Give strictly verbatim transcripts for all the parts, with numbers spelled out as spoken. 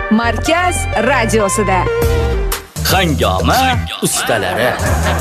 Markaz radiosida. Hangoma ustalari.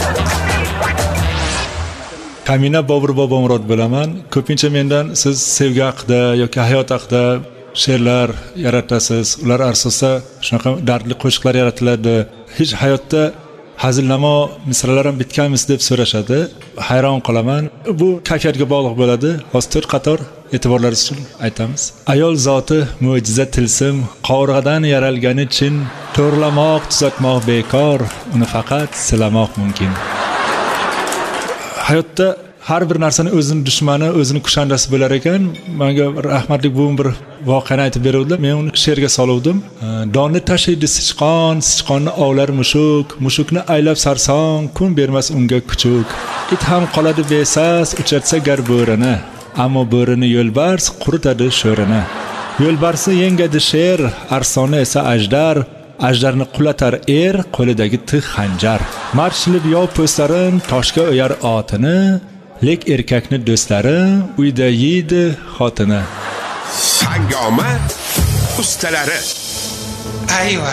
Kamina Bobur Bobomurod bilaman. Ko'pincha mendan siz sevgi haqida yoki hayot haqida she'rlar yaratasiz. Ular asosida shunaqa dardli qo'shiqlar yaratiladi. Hech hayotda hazilnamo misralar ham bitganmiz deb so'rashadi. Hayron qolaman. Bu kayfiyatga bog'liq bo'ladi. Hozir to'rt qator e'tiborlaringiz uchun aytamiz. Ayol zoti mo'jiza tilsim, qovurg'adan yaralgani chin, to'g'rilamoq, tuzatmoq bekor, uni faqat silamoq mumkin. Hayotda har bir narsani o'zining dushmani, o'zining kushandasi bo'lar ekan. Menga rahmatli buvim bir voqeani aytib beruvdilar. Men uni she'rga soluvdim. Donni tashiydi sichqon, sichqonni ovlar mushuk, mushukni aylab sarson, kun bermas unga kuchuk. It ham qoladi besas, uchatsa gar bo'rini, ammo bo'rini yo'lbars quritadi sho'rini. Yo'lbarsni yengadi sher, arsoni esa ajdar, ajdarni qulatar er, qo'lidagi tig' xanjar. Marshilib yov po'stlarin, toshga o'yar otini, lek erkakni do'stlari uyda yeydi xotini. Hangoma ustalari. Ayva.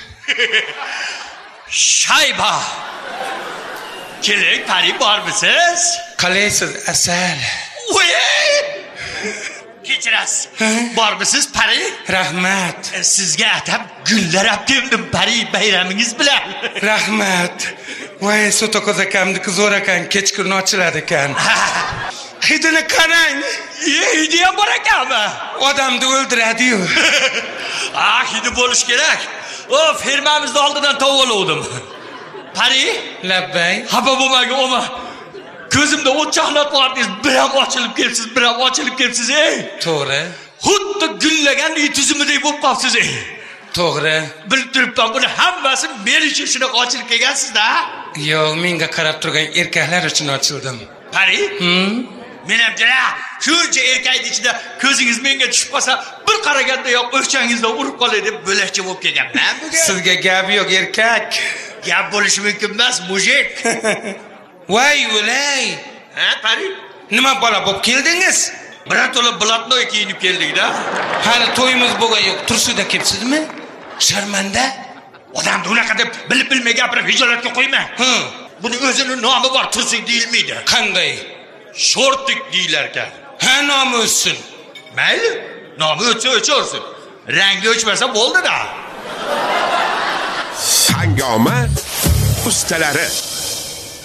Shayba. Keling, pari bormisiz? Qalaysiz asal? Voy! Kechirasiz. Bormisiz pari? Rahmat. Sizga atab gullar olib keldim pari bayramingiz bilan. Rahmat. Voy, Sotokoz akamni zo'r ekan, kechqurun ochiladi ekan. Hidini qarang. Hidi ham bor ekanmi? Odamni o'ldiradi-yu. Ah, hidi bo'lish kerak. O, firmamizning oldidan tovoluvdim. Pari? Labbay. Xafa bo'lmaga o'ma. Ko'zimda o't chaqnatyapsiz, bir ham ochilib kelibsiz, bir ham ochilib kelibsiz, ey. To'g'ri. Xuddi gullagan uy tuzumidek bo'lib qolibsiz, ey. To'g'ri. Bilib turibman, buni hammasi men uchun shunaqa ochilib kelgansiz-da? Yo'q, menga qarab turgan erkaklar uchun ochildim. Pari? Hm? Men ham jira, shuncha erkakning ichida ko'zingiz menga tushib qolsa, bir qaraganda yo'q o'changizdan urib qolay deb bo'lakcha bo'lib kelganman bugun. Sizga gap yo'q, erkak. Gap bo'lishi mumkin emas, mujik. Voy, o'lay. Ha, Pari? Nima bola bo'lib keldingiz? Birato'la blatnoy kiyinib keldik-da. Hali to'yimiz bo'lgan yo'q, Tursuda kelibsizmi? Sharmanda? Odamni unaqa deb bilib-bilmay gapirib hijolatga qo'yma. Hı. Buning o'zining nomi bor, Tursuk deyilmaydi. Qanday? Shortik deyilar ekan. Ha, nomi o'chsin. Mayli, nomi o'chsa o'chaversin. Rangi o'chmasa bo'ldi-da. Hangoma ustalari.